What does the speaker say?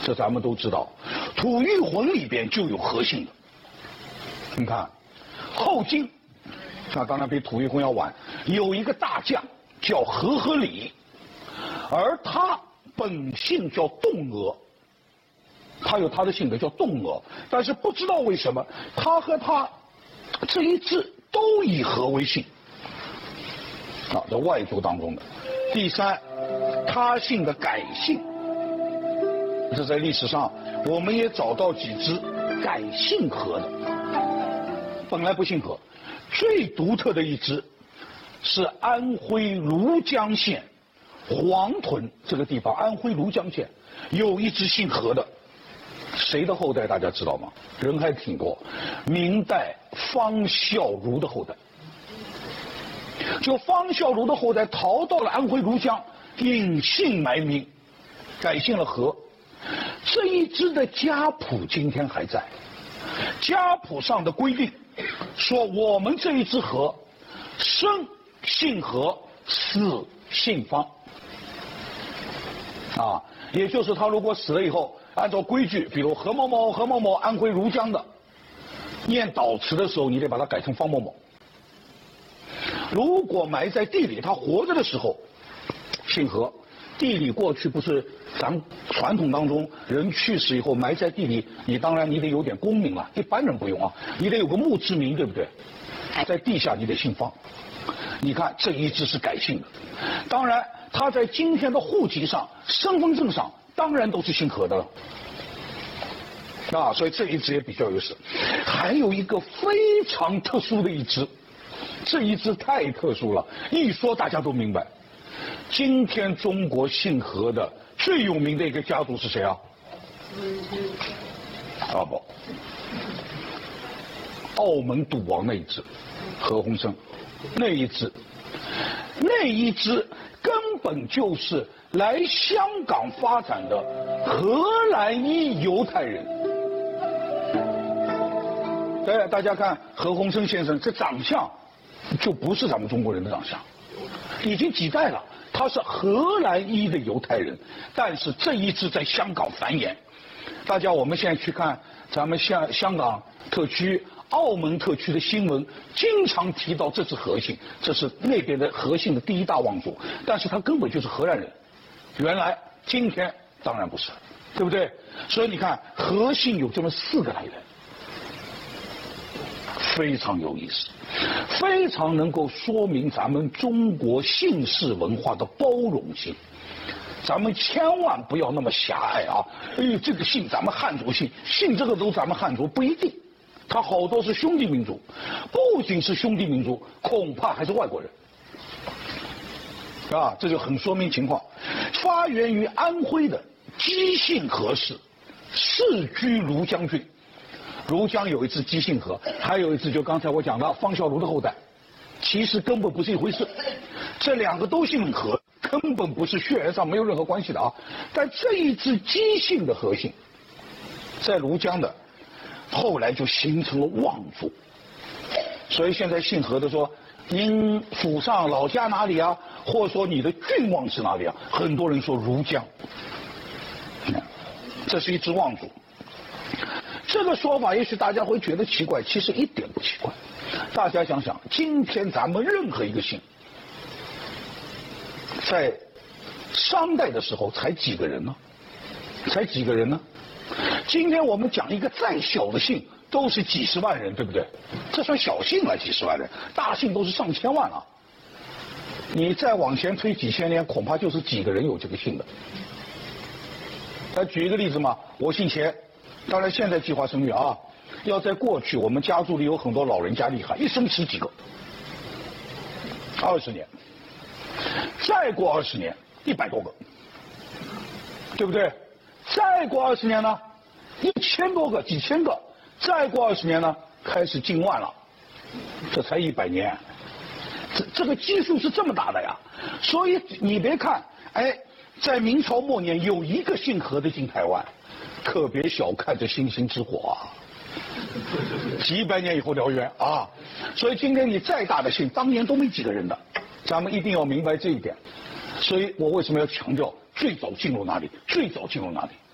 这咱们都知道，吐谷浑里边就有何姓的。你看，后晋，那当然比吐谷浑要晚，有一个大将叫和合理，而他本姓叫动阿，他有他的性格叫动阿，但是不知道为什么他和他这一支都以和为姓。啊，在外族当中的。第三，他姓的改姓，这在历史上我们也找到几支改姓和的，本来不姓和。最独特的一支是安徽庐江县黄屯这个地方，安徽庐江县有一支姓和的，谁的后代大家知道吗？人还挺多，明代方孝孺的后代。就方孝孺的后代逃到了安徽庐江，隐姓埋名，改姓了和。这一支的家谱今天还在，家谱上的规定说，我们这一支和生姓和，死姓方。啊，也就是他如果死了以后，按照规矩，比如何某某何某某安徽庐江的，念悼词的时候，你得把它改成方某某。如果埋在地里，他活着的时候姓何，地里过去不是咱们传统当中人去世以后埋在地里，你当然你得有点功名了，一般人不用啊，你得有个墓志铭，对不对？在地下你得姓方。你看这一支是改姓的，当然他在今天的户籍上、身份证上当然都是姓何的了。啊，所以这一支也比较有意思。还有一个非常特殊的一支。这一支太特殊了，一说大家都明白。今天中国姓何的最有名的一个家族是谁啊？啊不，澳门赌王那一支，何鸿燊，那一支根本就是来香港发展的荷兰裔犹太人。对，大家看何鸿燊先生这长相。就不是咱们中国人的长相，已经几代了。他是荷兰裔的犹太人，但是这一支在香港繁衍。大家我们现在去看咱们香港特区、澳门特区的新闻，经常提到这支何姓，这是那边的何姓的第一大望族，但是他根本就是荷兰人。原来，今天当然不是，对不对？所以你看，何姓有这么4个来源。非常有意思，非常能够说明咱们中国姓氏文化的包容性。咱们千万不要那么狭隘啊！哎呦，这个姓咱们汉族姓这个都咱们汉族不一定，他好多是兄弟民族，不仅是兄弟民族，恐怕还是外国人。啊，这就很说明情况。发源于安徽的姬姓何氏，世居庐江郡。庐江有一支姬姓何，还有一支就刚才我讲的方孝孺的后代，其实根本不是一回事。这2个都姓何，根本不是血缘上没有任何关系的啊。但这一支姬姓的何姓，在庐江的，后来就形成了望族。所以现在姓何的说，您府上老家哪里啊？或者说你的郡望是哪里啊？很多人说庐江，这是一支望族。这个说法也许大家会觉得奇怪，其实一点不奇怪。大家想想，今天咱们任何一个姓，在商代的时候才几个人呢？才几个人呢？今天我们讲一个再小的姓，都是几十万人，对不对？这算小姓了，几十万人，大姓都是上千万了。你再往前推几千年，恐怕就是几个人有这个姓的。再举一个例子嘛，我姓钱。当然，现在计划生育啊，要在过去，我们家族里有很多老人家厉害，一生起几个，20年，再过20年，100多个，对不对？再过20年呢，1000多个、几千个，再过20年呢，开始近万了，这才100年，这个基数是这么大的呀。所以你别看，哎，在明朝末年有一个姓何的进台湾。可别小看这星星之火啊，几百年以后燎原啊！所以今天你再大的姓，当年都没几个人的，咱们一定要明白这一点。所以我为什么要强调最早进入哪里？最早进入哪里？